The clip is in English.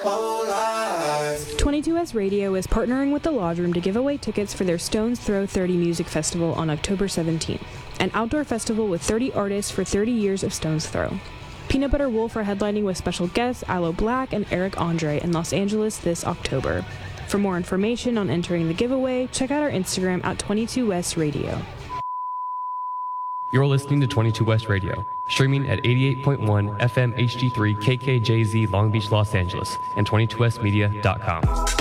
whole life. 22S Radio is partnering with the Lodge Room to give away tickets for their Stones Throw 30 Music Festival on October 17th, an outdoor festival with 30 artists for 30 years of Stones Throw. Peanut Butter Wolf are headlining with special guests Aloe Black and Eric Andre in Los Angeles this October. For more information on entering the giveaway, check out our Instagram at 22West Radio. You're listening to 22 West Radio, streaming at 88.1 FM HD3 KKJZ Long Beach, Los Angeles, and 22westmedia.com.